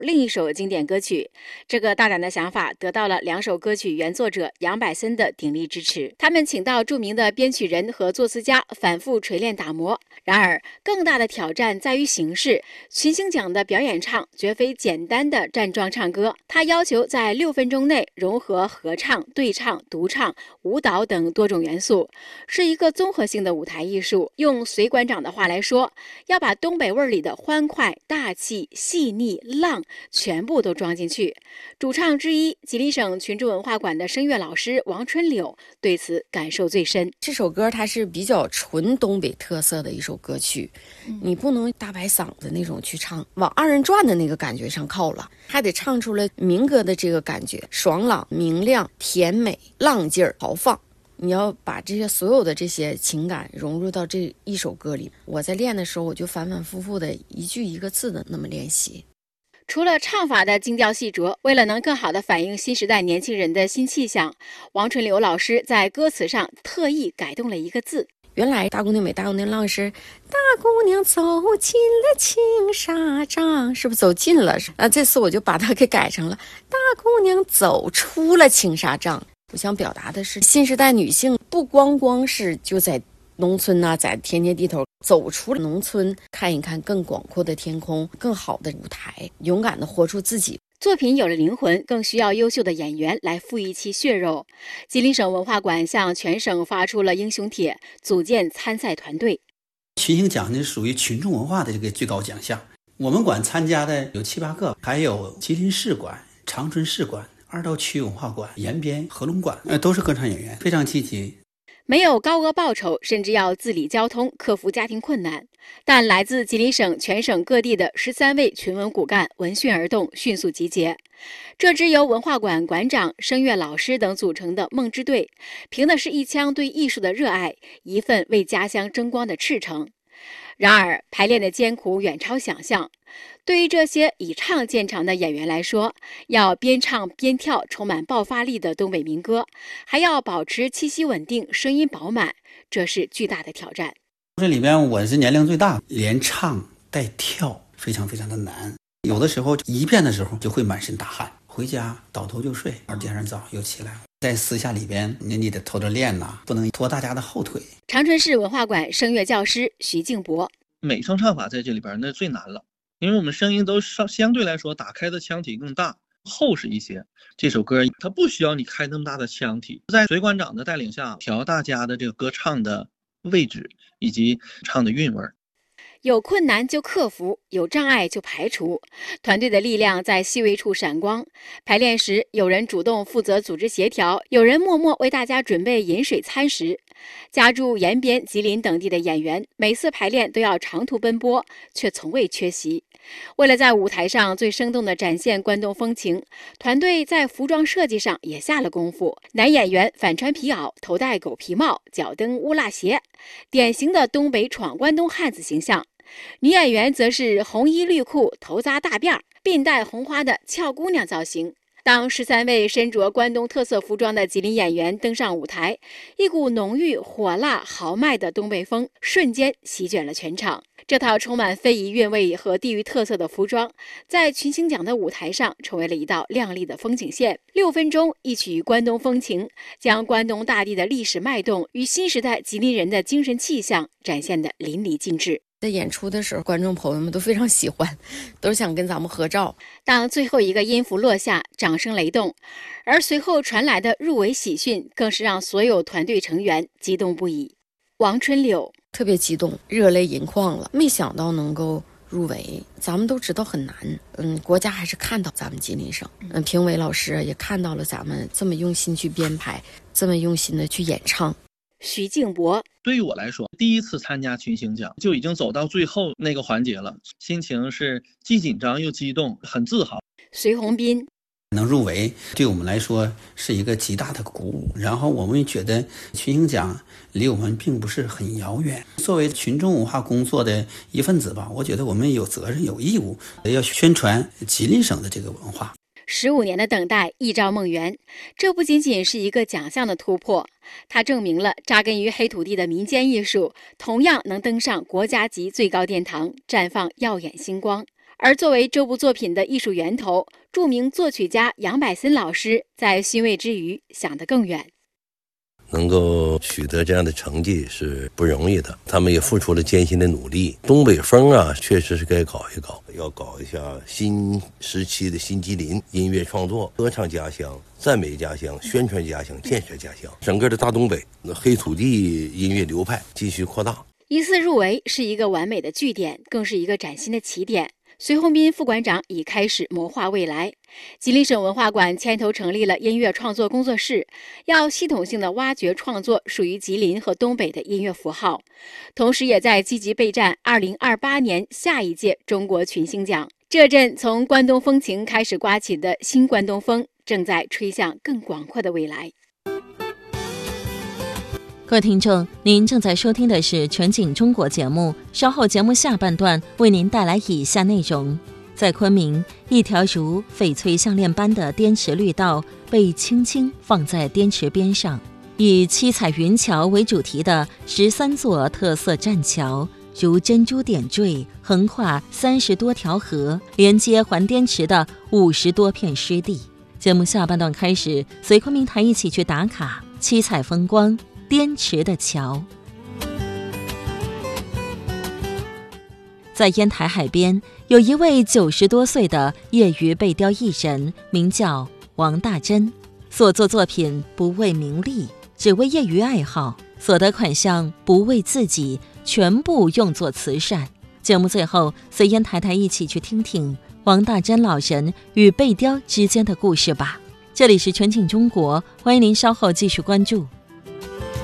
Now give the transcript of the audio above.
另一首经典歌曲。这个大胆的想法得到了2首歌曲原作者杨百森的鼎力支持，他们请到著名的编曲人和作词家反复锤炼打磨。然而，更大的挑战在于形式。群星奖的表演唱绝非简单的站桩唱歌，他要求在6分钟内融合合唱、对唱、独唱、舞蹈等多种元素，是一个综合性的舞台艺术。用隋馆长的话来说，要把东北味里的欢快、大气、细腻、浪全部都装进去。主唱之一，吉林省群众文化馆的声乐老师王春柳对此感受最深。 这首歌它是比较纯东北特色的一首歌曲，你不能大白嗓子那种去唱，往2人转的那个感觉上靠了，还得唱出来民歌的这个感觉，爽朗、明亮、甜美、浪劲儿、豪放。你要把这些所有的这些情感融入到这一首歌里。我在练的时候，我就反反复复的一句一个字的那么练习。 除了唱法的精雕细琢，为了能更好地反映新时代年轻人的新气象，王春柳老师在歌词上特意改动了一个字。 原来大姑娘美大姑娘浪是大姑娘走进了青纱帐，是不是走进了这次我就把它给改成了大姑娘走出了青纱帐。我想表达的是新时代女性不光是就在农村在田间地头，走出了农村，看一看更广阔的天空，更好的舞台，勇敢地活出自己。 作品有了灵魂，更需要优秀的演员来赋予其血肉。吉林省文化馆向全省发出了英雄帖，组建参赛团队。 群星奖呢属于群众文化的这个最高奖项，我们馆参加的有7、8个，还有吉林市馆、长春市馆、2道区文化馆、延边、合龙馆，都是歌唱演员，非常积极。 没有高额报酬，甚至要自理交通，克服家庭困难。但来自吉林省全省各地的13位群文骨干闻讯而动，迅速集结。这支由文化馆馆长、声乐老师等组成的梦之队，凭的是一腔对艺术的热爱，一份为家乡争光的赤诚。然而，排练的艰苦远超想象。对于这些以唱见长的演员来说，要边唱边跳充满爆发力的东北民歌，还要保持气息稳定、声音饱满，这是巨大的挑战。 这里边我是年龄最大，连唱带跳非常非常的难。有的时候一遍的时候就会满身大汗，回家倒头就睡，第二天早又起来了。在私下里边你得偷着练不能拖大家的后腿。 长春市文化馆声乐教师徐静博， 美声唱法在这里边那最难了，因为我们声音都相对来说打开的腔体更大，厚实一些。这首歌它不需要你开那么大的腔体，在隋馆长的带领下，调大家的这个歌唱的位置以及唱的韵味。 有困难就克服，有障碍就排除。团队的力量在细微处闪光。排练时，有人主动负责组织协调，有人默默为大家准备饮水餐食。家住延边、吉林等地的演员，每次排练都要长途奔波，却从未缺席。为了在舞台上最生动地展现关东风情，团队在服装设计上也下了功夫。男演员反穿皮袄，头戴狗皮帽，脚蹬乌拉鞋，典型的东北闯关东汉子形象。女演员则是红衣绿裤，头扎大辫，鬓戴红花的俏姑娘造型。当13位身着关东特色服装的吉林演员登上舞台，一股浓郁、火辣、豪迈的东北风瞬间席卷了全场。这套充满非遗韵味和地域特色的服装，在群星奖的舞台上成为了一道亮丽的风景线。6分钟，一曲关东风情，将关东大地的历史脉动与新时代吉林人的精神气象展现得淋漓尽致。 在演出的时候，观众朋友们都非常喜欢，都想跟咱们合照。 当最后一个音符落下，掌声雷动，而随后传来的入围喜讯更是让所有团队成员激动不已。王春柳特别激动，热泪盈眶了，没想到能够入围。咱们都知道很难，国家还是看到咱们吉林省，评委老师也看到了咱们这么用心去编排，这么用心的去演唱。 徐静博， 对于我来说，第一次参加群星奖就已经走到最后那个环节了，心情是既紧张又激动，很自豪。 隋宏斌， 能入围对我们来说是一个极大的鼓舞，然后我们觉得群星奖离我们并不是很遥远。作为群众文化工作的一份子吧，我觉得我们有责任有义务要宣传吉林省的这个文化。 15年的等待，一朝梦圆，这不仅仅是一个奖项的突破，它证明了扎根于黑土地的民间艺术同样能登上国家级最高殿堂，绽放耀眼星光。 而作为这部作品的艺术源头，著名作曲家杨百森老师在欣慰之余想得更远。 能够取得这样的成绩是不容易的，他们也付出了艰辛的努力。东北风啊，确实是该搞一搞，要搞一下新时期的新吉林音乐创作，歌唱家乡、赞美家乡、宣传家乡、建设家乡，整个的大东北黑土地音乐流派继续扩大。 一次入围是一个完美的句点，更是一个崭新的起点。隋鸿斌副馆长已开始谋划未来。吉林省文化馆牵头成立了音乐创作工作室，要系统性的挖掘创作属于吉林和东北的音乐符号，同时也在积极备战2028年下一届中国群星奖。这阵从关东风情开始刮起的新关东风，正在吹向更广阔的未来。 各位听众，您正在收听的是全景中国节目，稍后节目下半段为您带来以下内容。在昆明，一条如翡翠项链般的滇池绿道被轻轻放在滇池边上，以七彩云桥为主题的13座特色栈桥如珍珠点缀，横跨30多条河，连接环滇池的50多片湿地。节目下半段开始，随昆明台一起去打卡七彩风光滇池的桥。在烟台海边，有一位90多岁的业余背雕艺人，名叫王大珍，所作作品不为名利，只为业余爱好，所得款项不为自己，全部用作慈善。节目最后，随烟台台一起去听听王大珍老人与背雕之间的故事吧。这里是全景中国，欢迎您稍后继续关注。